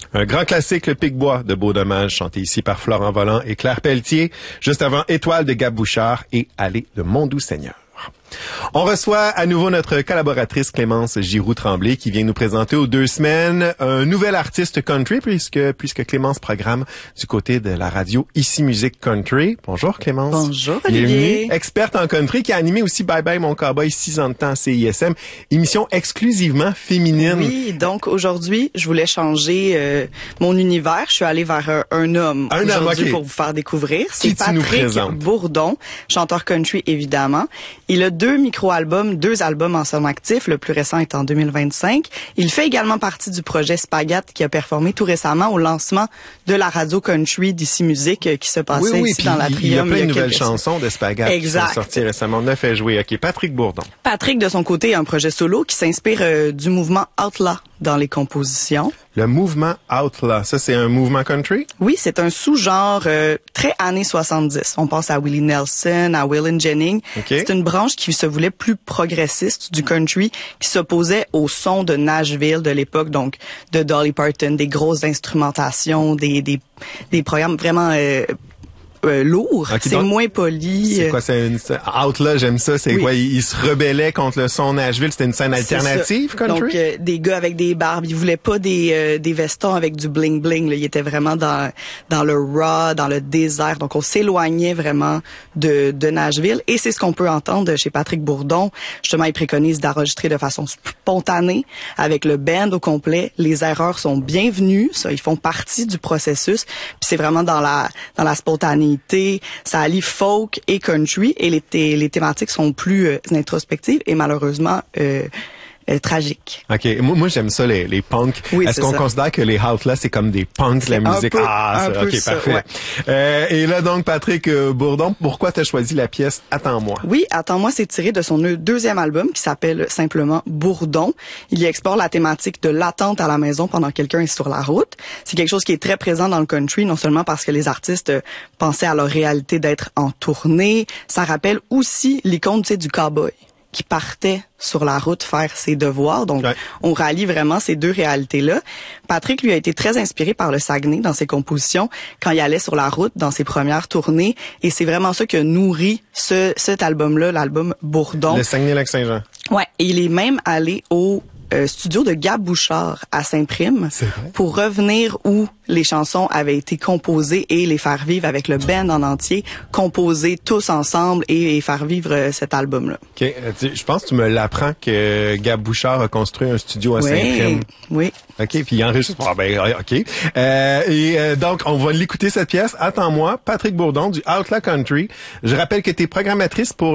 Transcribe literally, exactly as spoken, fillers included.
Un grand classique, le Pic-Bois de Beau Dommage, chanté ici par Florent Volant et Claire Pelletier. Juste avant, Étoile de Gab Bouchard et Aller de Mon-Doux-Seigneur. On reçoit à nouveau notre collaboratrice Clémence Giroux-Tremblay qui vient nous présenter aux deux semaines un nouvel artiste country puisque puisque Clémence programme du côté de la radio Ici Musique Country. Bonjour Clémence. Bonjour Olivier. Bienvenue. Experte en country qui a animé aussi Bye Bye Mon Cowboy six ans de temps à C I S M, émission exclusivement féminine. Oui, donc aujourd'hui, je voulais changer euh, mon univers. Je suis allée vers un, un homme un aujourd'hui homme, okay. pour vous faire découvrir. Qui C'est Patrick Bourdon, chanteur country évidemment. Il a deux micro-albums, deux albums en somme actif. Le plus récent est en deux mille vingt-cinq. Il fait également partie du projet Spagat qui a performé tout récemment au lancement de la radio country d'Ici Musique qui se passait oui, oui, ici dans l'Atrium. Il y a plein de nouvelles chansons de Spagat exact. qui sont sorties récemment. On a fait jouer. OK, Patrick Bourdon. Patrick, de son côté, a un projet solo qui s'inspire euh, du mouvement Outlaw dans les compositions. Le mouvement Outlaw, ça c'est un mouvement country? Oui, c'est un sous-genre euh, très années soixante-dix. On pense à Willie Nelson, à Waylon Jennings. Okay. C'est une branche qui se voulait plus progressiste du country, qui s'opposait au son de Nashville de l'époque, donc de Dolly Parton, des grosses instrumentations, des des, des programmes vraiment euh, Euh, lourd, okay, c'est donc, moins poli. C'est quoi, c'est une Outlaw, j'aime ça, c'est oui. quoi, il, il se rebellait contre le son Nashville, c'était une scène alternative country? Donc euh, des gars avec des barbes, ils voulaient pas des euh, des vestons avec du bling bling, là. Ils étaient vraiment dans dans le raw, dans le désert. Donc on s'éloignait vraiment de de Nashville et c'est ce qu'on peut entendre chez Patrick Bourdon. Justement, il préconise d'enregistrer de façon spontanée avec le band au complet. Les erreurs sont bienvenues, ça, ils font partie du processus. Puis c'est vraiment dans la dans la spontanéité. Ça allie folk et country et les, thé- les thématiques sont plus euh, introspectives et malheureusement euh, euh, tragiques. OK. Moi, moi j'aime ça, les, les punks. Oui, Est-ce qu'on ça. considère que les Outlaws, c'est comme des punks de la musique? Peu, ah, ça, OK, ça, parfait. Ouais. Euh, et là, donc, Patrick euh, Bourdon, pourquoi tu as choisi la pièce « Attends-moi » ? Oui, « Attends-moi », c'est tiré de son deuxième album qui s'appelle simplement « Bourdon ». Il y explore la thématique de l'attente à la maison pendant que quelqu'un est sur la route. C'est quelque chose qui est très présent dans le country, non seulement parce que les artistes pensaient à leur réalité d'être en tournée, ça rappelle aussi l'icône, tu sais, du cowboy qui partait sur la route faire ses devoirs. Donc, ouais. on rallie vraiment ces deux réalités-là. Patrick, lui, a été très inspiré par le Saguenay dans ses compositions quand il allait sur la route dans ses premières tournées. Et c'est vraiment ça qui a nourri ce, cet album-là, l'album Bourdon. Le Saguenay-Lac-Saint-Jean. Ouais. Et il est même allé au Euh, studio de Gab Bouchard à Saint-Prime pour revenir où les chansons avaient été composées et les faire vivre avec le band en entier, composer tous ensemble et, et faire vivre euh, cet album-là. OK. Je pense que tu me l'apprends que Gab Bouchard a construit un studio à oui, Saint-Prime. Oui. OK, puis il enregistre. Ah ben, OK. Euh, et euh, donc, on va l'écouter cette pièce. Attends-moi, Patrick Bourdon du Outlaw Country. Je rappelle que tu es programmatrice pour